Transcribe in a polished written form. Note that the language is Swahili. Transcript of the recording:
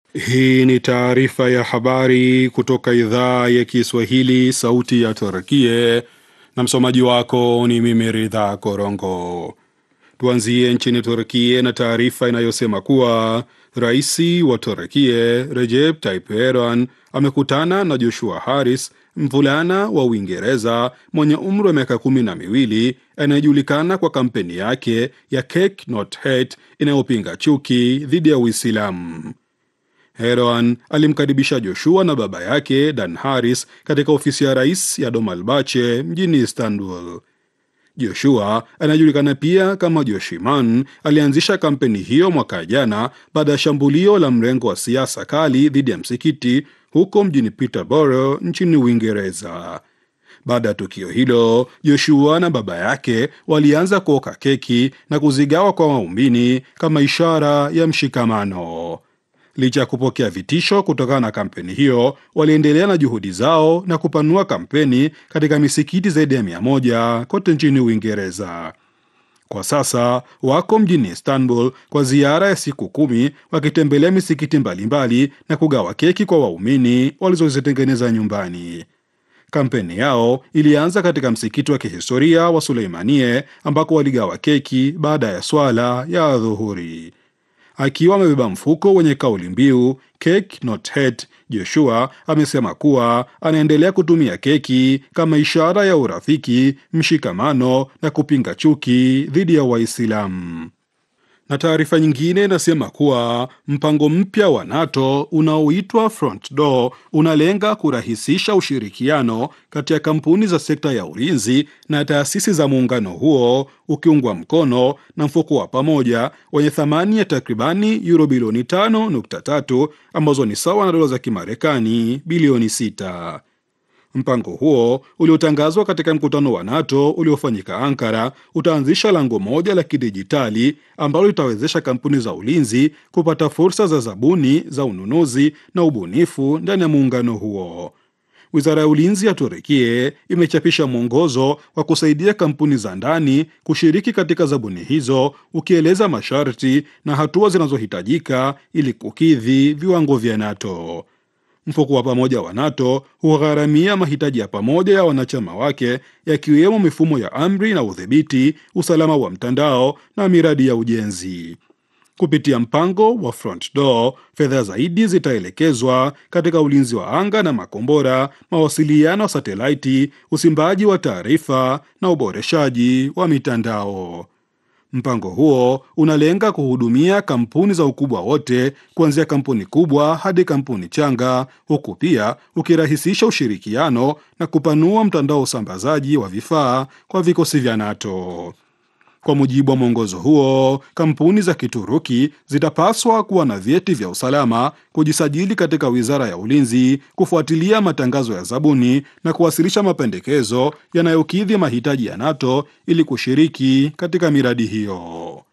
Hii ni taarifa ya habari kutoka idhaa ya Kiswahili, sauti ya Turkie, na msomaji wako ni mimi Ridha Korongo. Tuanzie nchini Turkie na taarifa inayosema kuwa Raisi wa Turkie Recep Tayyip Erdogan amekutana na Joshua Harris, mvulana wa Uingereza mwenye umri wa miaka 12 anayejulikana kwa kampeni yake ya Cake Not Hate inayopinga chuki dhidi ya Uislamu. Erdogan alimkaribisha Joshua na baba yake Dan Harris katika ofisi ya rais ya Dolmabahce mjini Istanbul. Joshua anajulikana pia kama Joshiman alianzisha kampeni hiyo mwaka jana baada ya shambulio la mrengo wa siasa kali dhidi ya msikiti huko mjini Peterborough nchini Uingereza. Baada ya tukio hilo, Joshua na baba yake walianza kuoka keki na kuzigawa kwa waumini kama ishara ya mshikamano. Licha ya kupokea vitisho kutokana na kampeni hiyo, waliendelea na juhudi zao na kupanua kampeni katika misikiti zaidi ya 100 kote nchini Uingereza. Kwa sasa wako mjini Istanbul kwa ziara ya siku 10 wakitembelea misikiti mbalimbali na kugawa keki kwa waumini walizozitengeneza nyumbani. Kampeni yao ilianza katika msikiti wa kihistoria wa Suleimanie ambako waligawa keki baada ya swala ya adhuhuri. Akiwa amebeba mfuko wenye kauli mbiu Cake Not Hate, Joshua amesema kuwa anaendelea kutumia keki kama ishara ya urafiki, mshikamano na kupinga chuki dhidi ya Waislamu. Na taarifa nyingine inasema kuwa mpango mpya wa NATO unaoitwa Front Door unalenga kurahisisha ushirikiano kati ya kampuni za sekta ya ulinzi na taasisi za muungano huo, ukiungwa mkono na mfuko wa pamoja wenye thamani ya takribani euro bilioni 5.3 ambazo ni sawa na dola za Kimarekani bilioni 6. Mpango huo uliotangazwa katika mkutano wa NATO uliofanyika Ankara utaanzisha lango moja la kidijitali ambalo litawezesha kampuni za ulinzi kupata fursa za zabuni za ununuzi na ubunifu ndani ya muungano huo. Wizara ya Ulinzi ya Turukia imechapisha mwongozo wa kusaidia kampuni za ndani kushiriki katika zabuni hizo, ukieleza masharti na hatua zinazohitajika ili kukidhi viwango vya NATO. Mfuko wa pamoja wa NATO hugharamia mahitaji ya pamoja ya wanachama wake, yakiwemo mifumo ya amri na udhibiti, usalama wa mtandao na miradi ya ujenzi. Kupitia mpango wa Front Door, fedha zaidi zitaelekezwa katika ulinzi wa anga na makombora, mawasiliano ya satelaiti, usimbaji wa taarifa na uboreshaji wa mitandao. Mpango huo unalenga kuhudumia kampuni za ukubwa wote, kuanzia kampuni kubwa hadi kampuni changa, huku pia ukirahisisha ushirikiano na kupanua mtandao wa usambazaji wa vifaa kwa vikosi vya NATO. Kwa mujibu wa mwongozo huo, kampuni za Kituruki zitapaswa kuwa na vyeti vya usalama, kujisajili katika Wizara ya Ulinzi, kufuatilia matangazo ya zabuni na kuwasilisha mapendekezo yanayokidhi mahitaji ya NATO ili kushiriki katika miradi hiyo.